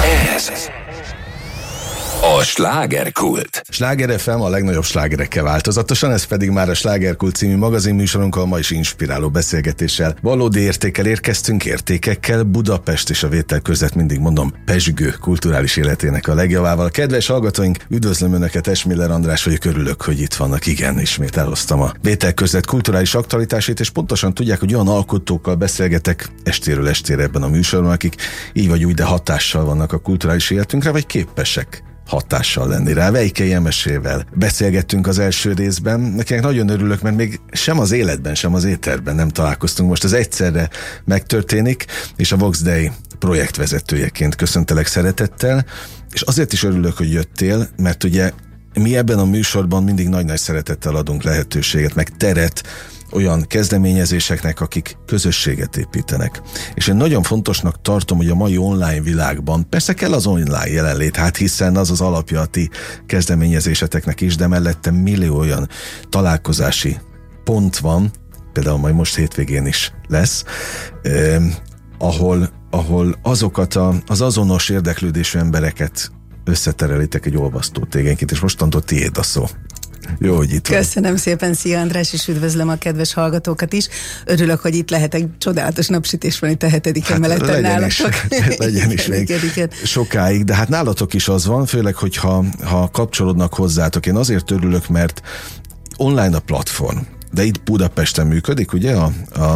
Ez a Slágerkult. Sláger FM a legnagyobb slágerekkel változatosan, ez pedig már a Slágerkult című magazinműsorunkkal, ma is inspiráló beszélgetéssel. Valódi értékkel érkeztünk, értékekkel, Budapest és a vétel között, mindig mondom, pezsgő kulturális életének a legjavával. Kedves hallgatóink, üdvözlöm Önöket, Esmiller András vagyok, örülök, hogy itt vannak. Igen, ismét elhoztam a vétel között kulturális aktualitásait, és pontosan tudják, hogy olyan alkotókkal beszélgetek estéről estére ebben a műsorban, akik így vagy úgy, de hatással vannak a kulturális életünkre, vagy képesek hatással lenni rá. Vejkei Emesével beszélgettünk az első részben. Nekinek nagyon örülök, mert még sem az életben, sem az éterben nem találkoztunk. Most ez egyszerre megtörténik, és a Vox Day projektvezetőjeként köszöntelek szeretettel, és azért is örülök, hogy jöttél, mert ugye mi ebben a műsorban mindig nagy-nagy szeretettel adunk lehetőséget, meg teret olyan kezdeményezéseknek, akik közösséget építenek. És én nagyon fontosnak tartom, hogy a mai online világban, persze kell az online jelenlét, hát hiszen az az alapja a ti kezdeményezéseteknek is, de mellette millió olyan találkozási pont van, például majd most hétvégén is lesz, ahol azokat az azonos érdeklődésű embereket összeterelitek egy olvasztó tégénként, és mostantól tiéd a szó. Jó, hogy itt Köszönöm szépen, szia András, és üdvözlöm a kedves hallgatókat is. Örülök, hogy itt lehetek, csodálatos napsütés van itt a 7. emeleten nálatok. Legyen is még sokáig, de hát nálatok is az van, főleg, hogyha kapcsolódnak hozzátok. Én azért örülök, mert online a platform, de itt Budapesten működik, ugye a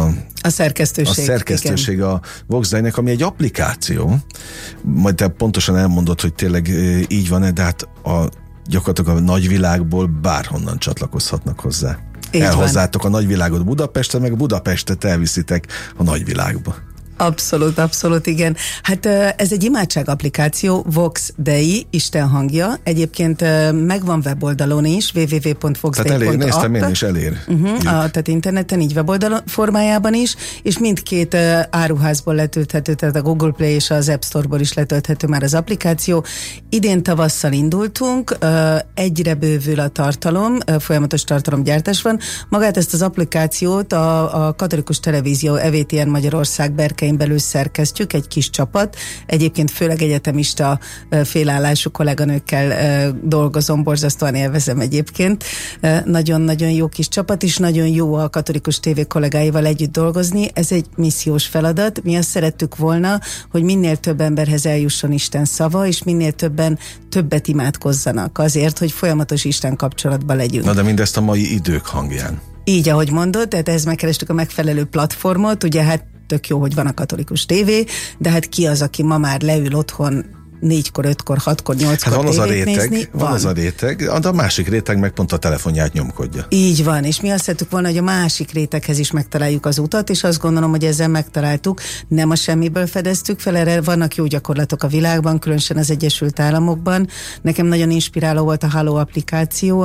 szerkesztőség a Vox Day-nek, ami egy applikáció. Majd te pontosan elmondod, hogy tényleg így van-e, de hát gyakorlatilag a nagyvilágból bárhonnan csatlakozhatnak hozzá. Elhozzátok a nagyvilágot Budapestre, meg Budapestet elviszitek a nagyvilágba. Abszolút, igen. Hát ez egy imádság applikáció, Vox Day, Isten hangja. Egyébként megvan weboldalon is, www.voxday.app. Tehát néztem én is, elér. Tehát interneten, így weboldalon formájában is, és mindkét áruházból letölthető, tehát a Google Play és az App Store-ból is letölthető már az applikáció. Idén tavasszal indultunk, egyre bővül a tartalom, folyamatos tartalomgyártás van. Magát ezt az applikációt a Katolikus Televízió EVTN Magyarország berkein belül szerkesztjük, egy kis csapat. Egyébként főleg egyetemista félállású kolléganőkkel dolgozom, borzasztóan élvezem egyébként. Nagyon-nagyon jó kis csapat, és nagyon jó a Katolikus TV kollégáival együtt dolgozni. Ez egy missziós feladat. Mi azt szerettük volna, hogy minél több emberhez eljusson Isten szava, és minél többet imádkozzanak azért, hogy folyamatos Isten kapcsolatban legyünk. Na de mindezt a mai idők hangján. Így, ahogy mondod, tehát ehhez megkerestük a megfelelő platformot, ugye hát tök jó, hogy van a Katolikus tévé, de hát ki az, aki ma már leül otthon 4-kor, 5-kor, 6-kor, 8-kor tévét nézni? Van az a réteg, de a másik réteg meg pont a telefonját nyomkodja. Így van, és mi azt szerettük volna, hogy a másik réteghez is megtaláljuk az utat, és azt gondolom, hogy ezzel megtaláltuk. Nem a semmiből fedeztük fel, erre vannak jó gyakorlatok a világban, különösen az Egyesült Államokban. Nekem nagyon inspiráló volt a Halo applikáció,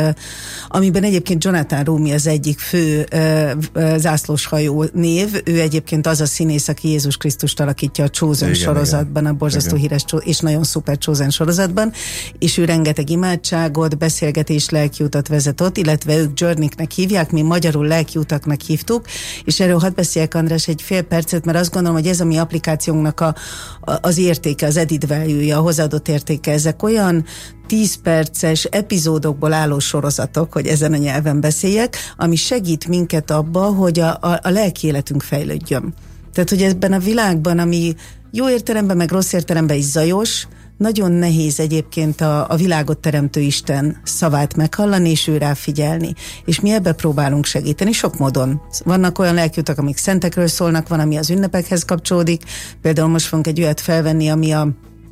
amiben egyébként Jonathan Rumi az egyik fő zászlóshajó név. Ő egyébként az a színész, aki Jézus Krisztust alakítja a Chosen sorozatban, a borzasztó híres és nagyon szuper Chosen sorozatban, és ő rengeteg imádságot, beszélgetés, lelkiutat vezet ott, illetve ők Journey-nek hívják, mi magyarul lelkiutaknak hívtuk, és erről hadd beszéljek, András, egy fél percet, mert azt gondolom, hogy ez a mi applikációnknak az értéke, az added value-ja, a hozzáadott értéke, ezek olyan 10 perces epizódokból álló sorozatok, hogy ezen a nyelven beszéljek, ami segít minket abba, hogy a lelki életünk fejlődjön. Tehát, hogy ebben a világban, ami jó értelemben, meg rossz értelemben is zajos, nagyon nehéz egyébként a világot teremtő Isten szavát meghallani, és ő rá figyelni. És mi ebbe próbálunk segíteni sok módon. Vannak olyan lelkiutak, amik szentekről szólnak, van, ami az ünnepekhez kapcsolódik. Például most fogunk egy olyat felvenni, ami a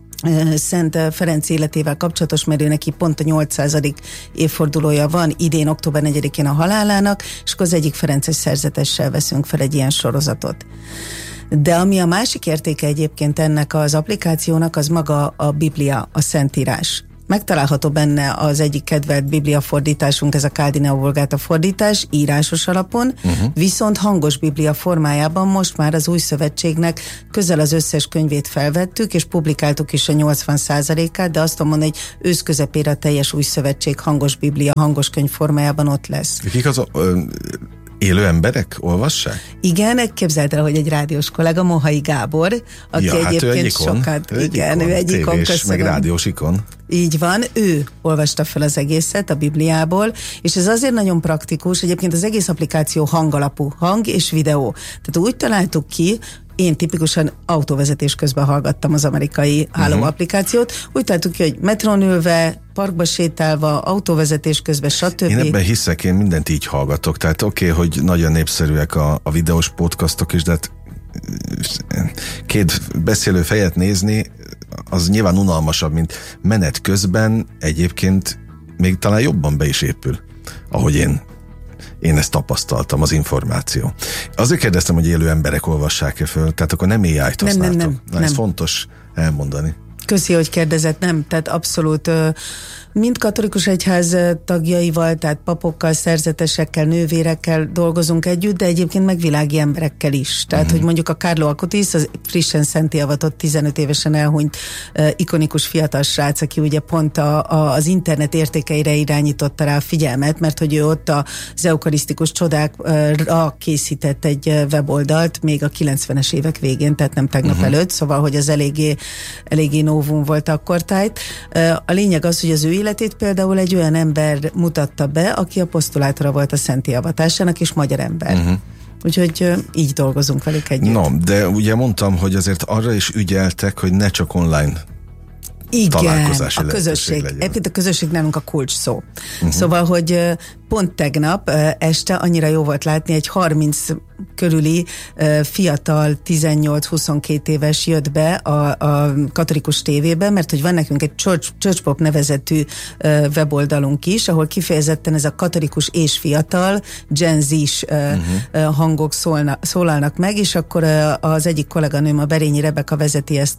Szent Ferenc életével kapcsolatos, mert ő neki pont a 800. évfordulója van, idén október 4-én a halálának, és akkor az egyik ferences szerzetessel veszünk fel egy ilyen sorozatot. De ami a másik értéke egyébként ennek az applikációnak, az maga a Biblia, a Szentírás. Megtalálható benne az egyik kedvelt Biblia fordításunk, ez a Káldineo Vulgáta fordítás, írásos alapon, viszont hangos Biblia formájában most már az Új Szövetségnek közel az összes könyvét felvettük, és publikáltuk is a 80%-át, de azt mondom, hogy ősz közepére a teljes Új Szövetség hangos Biblia, hangos könyv formájában ott lesz. Élő emberek olvassák? Igen, képzeld el, hogy egy rádiós kollega, Mohai Gábor, aki egyébként sokat... Ő egy ikon, meg rádiós ikon. Így van, ő olvasta fel az egészet a Bibliából, és ez azért nagyon praktikus, egyébként az egész applikáció hangalapú, hang és videó. Tehát úgy találtuk ki, én tipikusan autóvezetés közben hallgattam az amerikai háló applikációt. Úgy találtuk ki, hogy metrón ülve, parkba sétálva, autóvezetés közben, stb. Én ebben hiszek, én mindent így hallgatok. Tehát oké, hogy nagyon népszerűek a videós podcastok is, de hát két beszélő fejet nézni, az nyilván unalmasabb, mint menet közben egyébként még talán jobban be is épül, ahogy én ezt tapasztaltam, az információ. Azért kérdeztem, hogy élő emberek olvassák-e föl, tehát akkor nem AI-t használtok. Nem. Ez fontos elmondani. Köszi, hogy kérdezett, nem, tehát abszolút mind katolikus egyház tagjaival, tehát papokkal, szerzetesekkel, nővérekkel dolgozunk együtt, de egyébként meg világi emberekkel is. Tehát, hogy mondjuk a Carlo Acutis, az frissen szentté avatott 15 évesen elhunyt ikonikus fiatal srác, aki ugye pont az internet értékeire irányította rá a figyelmet, mert hogy ő ott az eukarisztikus csodákra készített egy weboldalt még a 90-es évek végén, tehát nem tegnap előtt, szóval, hogy az eléggé novum volt akkortájt. A lényeg az, hogy az ő életét például egy olyan ember mutatta be, aki aposztolátora volt a szentté avatásának, és magyar ember. Úgyhogy így dolgozunk velük együtt. No, de ugye mondtam, hogy azért arra is ügyeltek, hogy ne csak online találkozási a közösség. Egyébként a közösség nálunk a kulcs szó. Szóval, hogy pont tegnap este annyira jó volt látni, egy 30 körüli fiatal 18-22 éves jött be a katolikus tévébe, mert hogy van nekünk egy Church Pop nevezetű weboldalunk is, ahol kifejezetten ez a katolikus és fiatal Gen Z-s hangok szólalnak meg, és akkor az egyik kolléganőm, a Berényi Rebeka vezeti ezt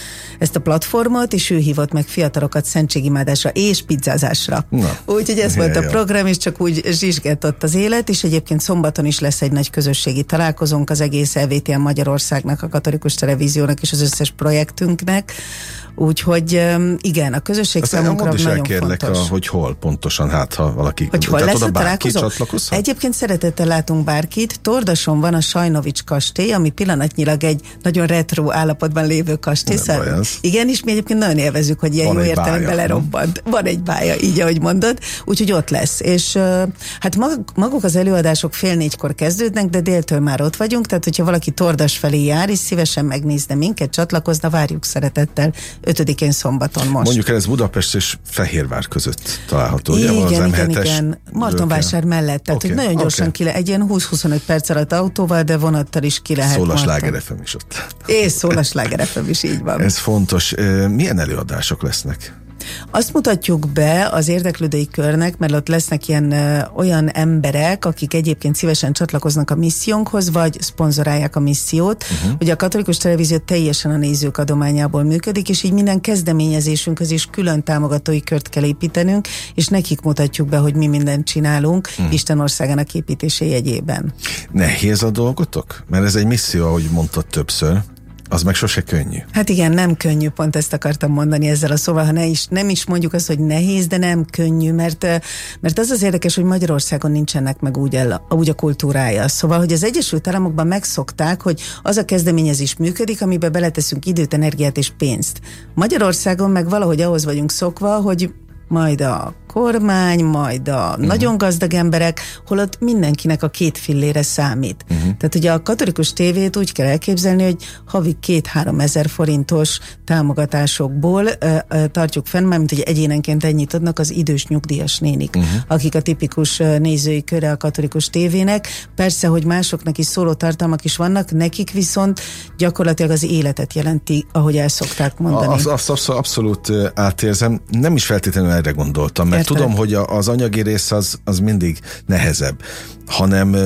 a platformot, és ő hívott meg fiatalokat szentségimádásra és pizzázásra. Úgyhogy ez volt a program, és csak úgy zsizsgett az élet, és egyébként szombaton is lesz egy nagy közösségi találkozónk az egész LVTN Magyarországnak, a katolikus televíziónak és az összes projektünknek. Úgyhogy igen, a közösség számunkra nagyon kérlek, fontos. hogy hol pontosan, hát ha valaki... Hogy hol lesz a találkozó? Csatlakozhat? Egyébként szeretettel látunk bárkit. Tordason van a Sajnovics kastély, ami pillanatnyilag egy nagyon retro állapotban lévő kastély. Igen, és mi egyébként nagyon élvezzük, hogy ilyen jó értelemben lerobbant. Van egy bája, így ahogy mondod. Úgyhogy ott lesz. És hát maguk az előadások 3:30 kezdődnek, de déltől már ott vagyunk, tehát hogyha valaki Tordas felé jár, és szívesen megnézne minket, csatlakozna, várjuk szeretettel 5-én szombaton most. Mondjuk ez Budapest és Fehérvár között található. Igen. Martonvásár mellett, tehát hogy nagyon gyorsan egy ilyen 20-25 perc alatt autóval, de vonattal is ki lehet. Szól a Sláger FM is ott. És szól a Sláger FM is, így van. Ez fontos. Milyen előadások lesznek? Azt mutatjuk be az érdeklődői körnek, mert ott lesznek ilyen olyan emberek, akik egyébként szívesen csatlakoznak a missziónkhoz, vagy szponzorálják a missziót. Ugye a katolikus televízió teljesen a nézők adományából működik, és így minden kezdeményezésünkhöz is külön támogatói kört kell építenünk, és nekik mutatjuk be, hogy mi mindent csinálunk Isten országának építése jegyében. Nehéz a dolgotok? Mert ez egy misszió, ahogy mondtad többször. Az meg sose könnyű. Hát igen, nem könnyű, pont ezt akartam mondani ezzel a szóval, ha nem is mondjuk azt, hogy nehéz, de nem könnyű, mert az érdekes, hogy Magyarországon nincsenek meg úgy a kultúrája. Szóval, hogy az Egyesült Államokban megszokták, hogy az a kezdeményezés működik, amiben beleteszünk időt, energiát és pénzt. Magyarországon meg valahogy ahhoz vagyunk szokva, hogy majd a kormány, majd a nagyon gazdag emberek, holott mindenkinek a 2 fillére számít. Tehát ugye a katolikus tévét úgy kell elképzelni, hogy havi 2-3 ezer forintos támogatásokból tartjuk fenn, mármint hogy egyénenként ennyit adnak az idős nyugdíjas nénik, akik a tipikus nézői köre a katolikus tévének. Persze, hogy másoknak is szóló tartalmak is vannak, nekik viszont gyakorlatilag az életet jelenti, ahogy el szokták mondani. Azt abszolút átérzem. Nem is feltétlenül erre gondoltam, mert tudom, hogy az anyagi rész az mindig nehezebb, hanem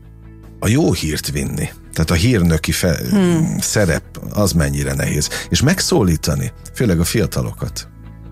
a jó hírt vinni. Tehát a hírnöki szerep az mennyire nehéz. És megszólítani, főleg a fiatalokat.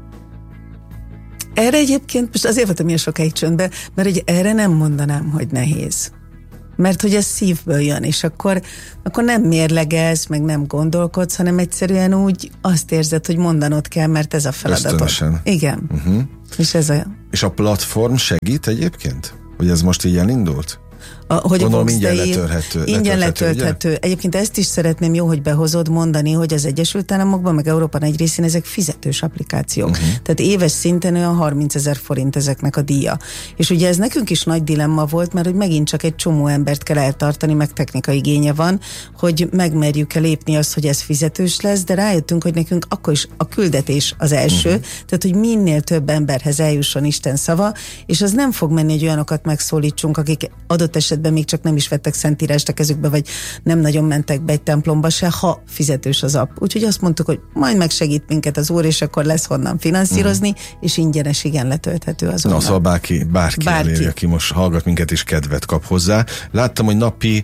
Erre egyébként, most azért voltam ilyen sokáig csöndbe, mert ugye erre nem mondanám, hogy nehéz. Mert hogy ez szívből jön, és akkor nem mérlegez, meg nem gondolkodsz, hanem egyszerűen úgy azt érzed, hogy mondanod kell, mert ez a feladatod. Ösztönösen. Igen. És ez És a platform segít egyébként? Hogy ez most így elindult? hogy gondolom, a ingyen letölthető. Egyébként ezt is szeretném, jó, hogy behozod mondani, hogy az Egyesült Államokban, meg Európa nagy részén ezek fizetős applikációk. Tehát éves szinten olyan 30 000 forint ezeknek a díja. És ugye ez nekünk is nagy dilemma volt, mert hogy megint csak egy csomó embert kell eltartani, meg technikai igénye van, hogy megmerjük-e lépni azt, hogy ez fizetős lesz, de rájöttünk, hogy nekünk akkor is a küldetés az első, tehát hogy minél több emberhez eljusson Isten szava, és az nem fog menni, hogy olyanokat megszólítsunk, akik adott esetben még csak nem is vettek szentírást a kezükbe, vagy nem nagyon mentek be egy templomba se, ha fizetős az app. Úgyhogy azt mondtuk, hogy majd megsegít minket az Úr, és akkor lesz honnan finanszírozni, és ingyenes, igen, letölthető azonnal. Na, szóval bárki. Eléri, aki most hallgat minket, és kedvet kap hozzá. Láttam, hogy napi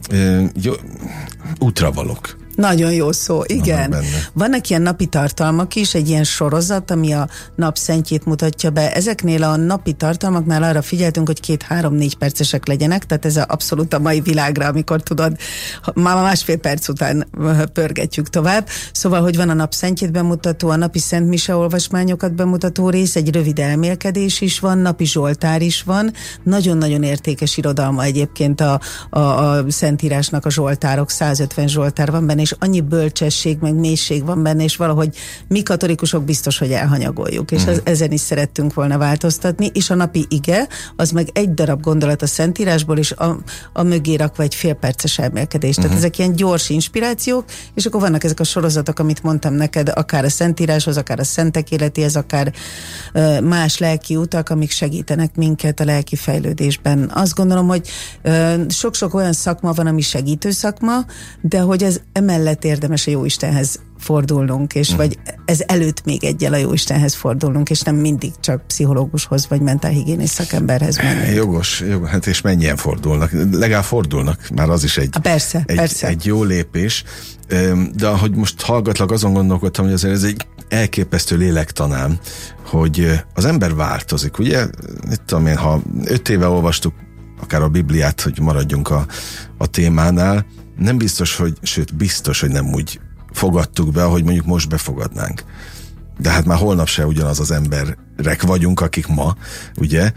útravalók. Nagyon jó szó, igen. Vannak ilyen napi tartalmak is, egy ilyen sorozat, ami a nap szentjét mutatja be. Ezeknél a napi tartalmaknál arra figyeltünk, hogy 2-3-4 percesek legyenek, tehát ez abszolút a mai világra, amikor tudod, már 1,5 perc után pörgetjük tovább. Szóval, hogy van a nap szentjét bemutató, a napi Szent Mise olvasmányokat bemutató rész, egy rövid elmélkedés is van, napi zsoltár is van. Nagyon-nagyon értékes irodalma egyébként a Szentírásnak a zsoltárok, 150 zsoltár van benne, és annyi bölcsesség, meg mélység van benne, és valahogy mi katolikusok biztos, hogy elhanyagoljuk, és ezen is szerettünk volna változtatni, és a napi ige, az meg egy darab gondolat a Szentírásból, és a mögé rakva egy félperces elmélkedés. Tehát ezek ilyen gyors inspirációk, és akkor vannak ezek a sorozatok, amit mondtam neked, akár a Szentíráshoz, akár a szentek életéhez, akár más lelki utak, amik segítenek minket a lelki fejlődésben. Azt gondolom, hogy sok-sok olyan szakma van, ami segítő szakma, de hogy ez emellett érdemes a Jóistenhez fordulnunk, és vagy ez előtt még egyel a Jóistenhez fordulnunk, és nem mindig csak pszichológushoz, vagy mentálhigiénész szakemberhez menni. Jogos, hát és mennyien fordulnak? Legalább fordulnak, már az is persze. Egy jó lépés. De ahogy most hallgatlak, azon gondolkodtam, hogy azért ez egy elképesztő lélektanám, hogy az ember változik, ugye? Itt tudom én, ha 5 éve olvastuk akár a Bibliát, hogy maradjunk a témánál, nem biztos, biztos, hogy nem úgy fogadtuk be, ahogy mondjuk most befogadnánk. De hát már holnap se ugyanaz az emberek vagyunk, akik ma, ugye?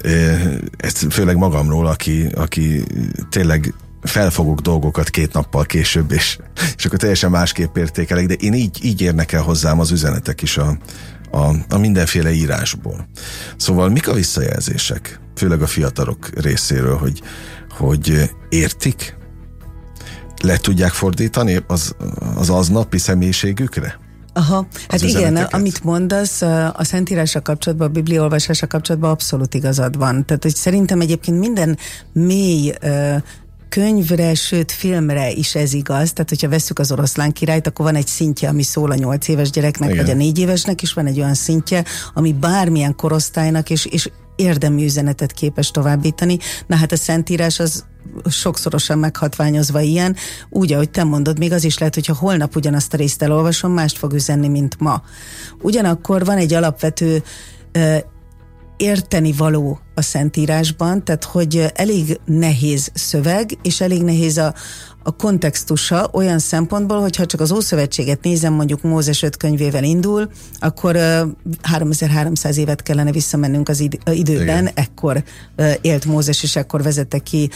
Ezt főleg magamról, aki tényleg felfogok dolgokat 2 nappal később, és akkor teljesen másképp értékelek, de én így érnek el hozzám az üzenetek is a mindenféle írásból. Szóval mik a visszajelzések, főleg a fiatalok részéről, hogy értik? Le tudják fordítani az aznapi személyiségükre? Aha, hát igen, amit mondasz, a Szentírással kapcsolatban, a bibliaolvasással kapcsolatban abszolút igazad van. Tehát, hogy szerintem egyébként minden mély könyvre, sőt filmre is ez igaz. Tehát, hogyha vesszük az Oroszlán királyt, akkor van egy szintje, ami szól a 8 éves gyereknek, igen, vagy a 4 évesnek, és van egy olyan szintje, ami bármilyen korosztálynak és érdemi üzenetet képes továbbítani. Na hát a Szentírás az sokszorosan meghatványozva ilyen, úgy, ahogy te mondod, még az is lehet, hogyha holnap ugyanazt a részt elolvasom, mást fog üzenni, mint ma. Ugyanakkor van egy alapvető érteni való a Szentírásban, tehát hogy elég nehéz szöveg, és elég nehéz a kontextusa olyan szempontból, hogyha csak az Ószövetséget nézem, mondjuk Mózes 5 könyvével indul, akkor 3300 évet kellene visszamennünk az időben, igen, ekkor élt Mózes, és ekkor vezette ki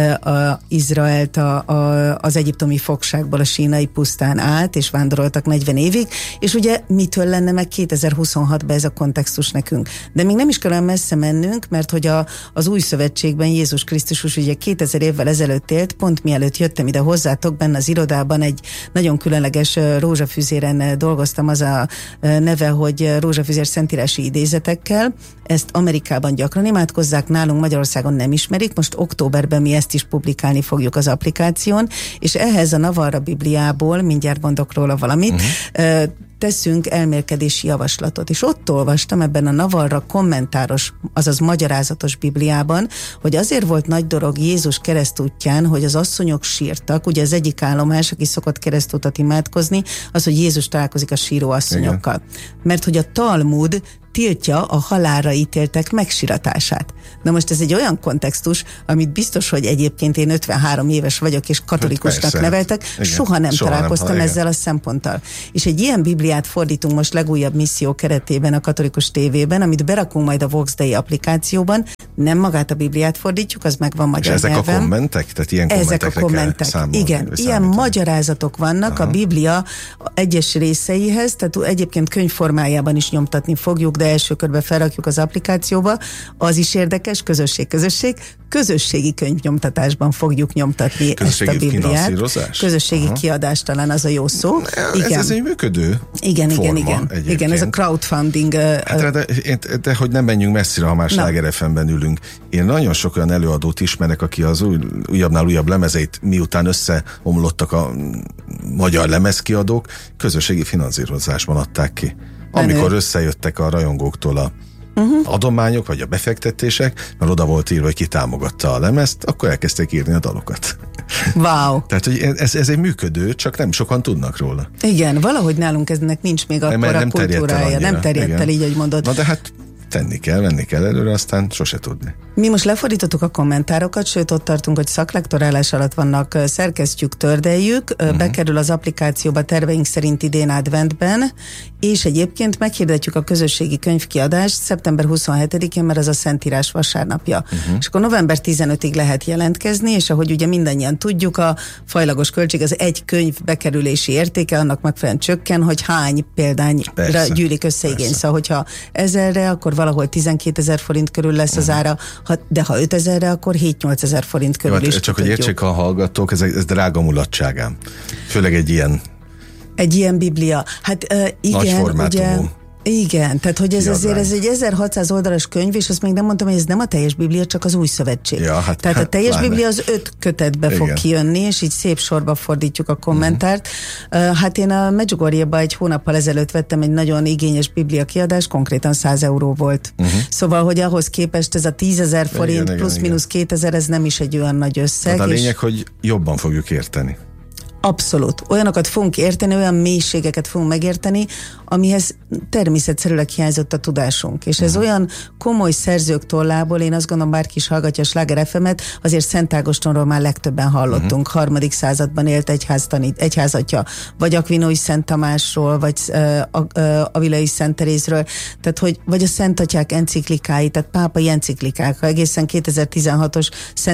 Izraelt az egyiptomi fogságból a sínai pusztán át, és vándoroltak 40 évig, és ugye mitől lenne meg 2026-ban ez a kontextus nekünk? De még nem is kell olyan messze mennünk, mert hogy az Új Szövetségben Jézus Krisztus ugye 2000 évvel ezelőtt élt, pont mielőtt jöttem ide hozzátok, benne az irodában egy nagyon különleges rózsafüzéren dolgoztam, az a neve, hogy rózsafüzér szentírási idézetekkel. Ezt Amerikában gyakran imádkozzák, nálunk Magyarországon nem ismerik, most októberben mi ezt is publikálni fogjuk az applikáción, és ehhez a Navarra Bibliából, mindjárt mondok róla valamit, teszünk elmélkedési javaslatot. És ott olvastam ebben a Navarra kommentáros, azaz magyarázatos Bibliában, hogy azért volt nagy dolog Jézus keresztútján, hogy az asszonyok sírtak. Ugye az egyik állomás, aki szokott keresztútat imádkozni, az, hogy Jézus találkozik a síró asszonyokkal. Igen. Mert hogy a Talmud tiltja a halálra ítéltek megsiratását. Na most ez egy olyan kontextus, amit biztos, hogy egyébként én 53 éves vagyok, és katolikusnak neveltek, soha nem találkoztam ezzel a szemponttal. És egy ilyen Bibliát fordítunk most legújabb misszió keretében a Katolikus TV-ben, amit berakunk majd a Vox Dei applikációban, nem magát a Bibliát fordítjuk, az megvan magyar és ezek nyelven. A kommentek? Tehát ilyen kommentekre ezek a kommentek. Kell számolni, igen, ilyen magyarázatok vannak a Biblia egyes részeihez, tehát egyébként könyvformájában is nyomtatni fogjuk, de első körben felrakjuk az applikációba. Az is érdekes, közösségi könyvnyomtatásban fogjuk nyomtatni ezt a Bibliát. Közösségi kiadás talán az a jó szó. Ez egy működő igen, forma. Igen, ez a crowdfunding. De hogy nem menjünk messzire, ha már Sláger FM-ben ülünk. Én nagyon sok olyan előadót ismerek, aki az újabbnál újabb lemezeit, miután összeomlottak a magyar lemezkiadók, közösségi finanszírozásban adták ki. Amikor összejöttek a rajongóktól a adományok, vagy a befektetések, mert oda volt írva, hogy ki támogatta a lemezt, akkor elkezdték írni a dalokat. Wow. Tehát, hogy ez egy működő, csak nem sokan tudnak róla. Igen, valahogy nálunk ennek nincs még akkora kultúrája. Nem terjedt el így, hogy mondod. Na de hát tenni kell, venni kell előre, aztán sose tudni. Mi most lefordítottuk a kommentárokat, sőt ott tartunk, hogy szaklektorálás alatt vannak, szerkesztjük, tördeljük, bekerül az applikációba terveink szerint idén adventben, és egyébként meghirdetjük a közösségi könyvkiadást szeptember 27-én, mert az a Szentírás vasárnapja. És akkor november 15-ig lehet jelentkezni, és ahogy ugye mindannyian tudjuk, a fajlagos költség az egy könyv bekerülési értéke, annak megfelelően csökken, hogy hány példányra gyűlik össze igény. Szóval, hogyha 1000-re, akkor valahol 12 000 forint körül lesz az ára, de ha 5000-re, akkor 7-8 ezer forint körül is. Csak hogy értsék a hallgatók, ez drága mulatságám. Főleg egy ilyen Biblia. Hát igen, nagy formátumú. Ugye, igen, tehát hogy ez azért ez egy 1600 oldalas könyv, és azt még nem mondtam, hogy ez nem a teljes Biblia, csak az új szövetség. Ja, tehát a teljes Biblia az 5 kötetbe fog kijönni, és így szép sorba fordítjuk a kommentárt. Hát én a Medjugorjéba egy hónappal ezelőtt vettem egy nagyon igényes Biblia kiadást, konkrétan 100 euró volt. Szóval, hogy ahhoz képest ez a 10 000 forint plusz-minusz 2000, ez nem is egy olyan nagy összeg. De a lényeg, hogy jobban fogjuk érteni. Abszolút. Olyanokat fogunk érteni, olyan mélységeket fogunk megérteni, amihez természetszerűleg hiányzott a tudásunk. És ez olyan komoly szerzők tollából, én azt gondolom, bárki is hallgatja a Sláger FM-et, azért Szent Ágostonról már legtöbben hallottunk. 3. században élt egyházatja, vagy Akvinói Szent Tamásról, vagy Avilai Szent Terézről, tehát hogy, vagy a Szent Atyák enciklikái, tehát pápai enciklikák, ha egészen 2016-os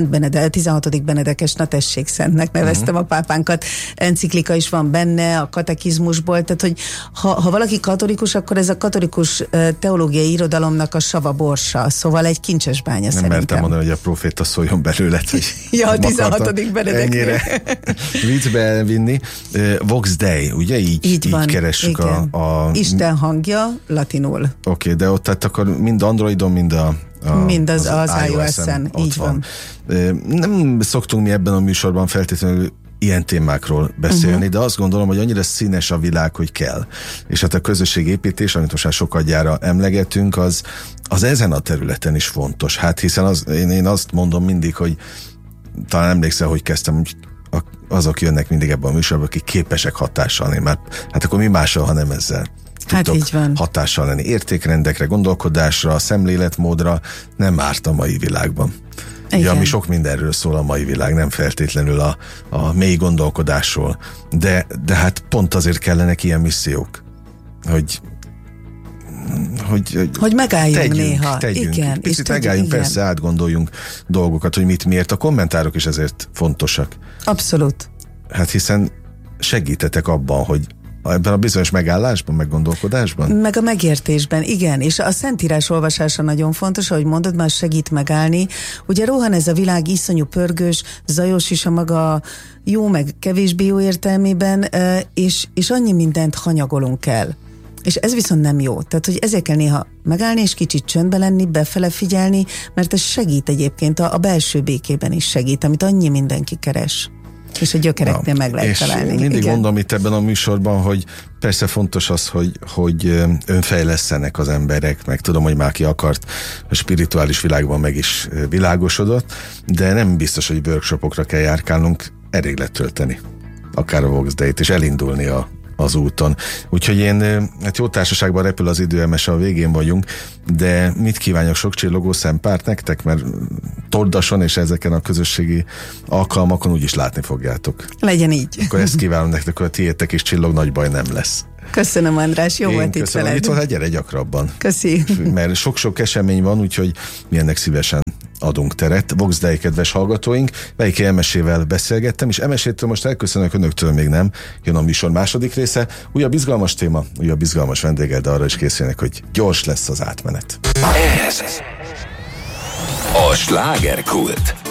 16. Benedekes, na tessék, szentnek neveztem a pápánkat, enciklika is van benne, a katekizmusból, tehát hogy ha valaki katolikus, akkor ez a katolikus teológiai irodalomnak a sava borsa, szóval egy kincses bánya szerintem. Nem mertem mondani, hogy a proféta szóljon belőled, hogy ja, a 16. Benedek. Ennyire viccbe elvinni. Vox Dei, ugye? Így keressük a Isten hangja latinul. Oké, de ott tehát akkor mind Androidon, mind az iOS-en. Így van. Nem szoktunk mi ebben a műsorban feltétlenül ilyen témákról beszélni, de azt gondolom, hogy annyira színes a világ, hogy kell. És hát a közösségépítés, amit most már sokadjára emlegetünk, az ezen a területen is fontos. Hát hiszen én azt mondom mindig, hogy talán emlékszel, hogy kezdtem, hogy azok jönnek mindig ebben a műsorban, akik képesek hatással lenni, mert hát akkor mi mással, ha nem ezzel. Hát így van. Hatással lenni értékrendekre, gondolkodásra, szemléletmódra, nem árt a mai világban. Ugye, ami sok mindenről szól a mai világ, nem feltétlenül a mély gondolkodásról. De hát pont azért kellenek ilyen missziók, hogy megálljunk néha. Tegyünk. Igen, picit megálljunk, persze átgondoljunk dolgokat, hogy miért. A kommentárok is ezért fontosak. Abszolút. Hát hiszen segítetek abban, hogy ebben a bizonyos megállásban, meggondolkodásban? Meg a megértésben, igen. És a Szentírás olvasása nagyon fontos, ahogy mondod, már segít megállni. Ugye rohan ez a világ iszonyú pörgős, zajos is a maga jó, meg kevésbé jó értelmében, és annyi mindent hanyagolunk el. És ez viszont nem jó. Tehát, hogy ezért kell néha megállni, és kicsit csöndbe lenni, befele figyelni, mert ez segít egyébként, a belső békében is segít, amit annyi mindenki keres. És a gyökereknél meg lehet találni. És mindig mondom itt ebben a műsorban, hogy persze fontos az, hogy önfejlesztenek az emberek, meg tudom, hogy már ki akart, a spirituális világban meg is világosodott, de nem biztos, hogy workshopokra kell járkálnunk, elég letölteni akár a Vox Dei-t, és elindulni a az úton. Úgyhogy én, hát jó társaságban repül az idő, emese a végén vagyunk, de mit kívánok, sok csillogó szempárt nektek, mert Tordason és ezeken a közösségi alkalmakon úgyis látni fogjátok. Legyen így. Akkor ezt kívánom nektek, hogy a tiétek is csillog, nagy baj nem lesz. Köszönöm, András, jó volt itt veled. Itt van, gyere gyakrabban. Köszi. Mert sok-sok esemény van, úgyhogy mi ennek szívesen adunk teret. Vox Dei, kedves hallgatóink, Veiki Emesével beszélgettem, és Emesétől most elköszönök, önöktől még nem. Jön a műsor második része, újabb izgalmas téma, újabb izgalmas vendéggel, de arra is készülnek, hogy gyors lesz az átmenet. Ez a Slágerkult.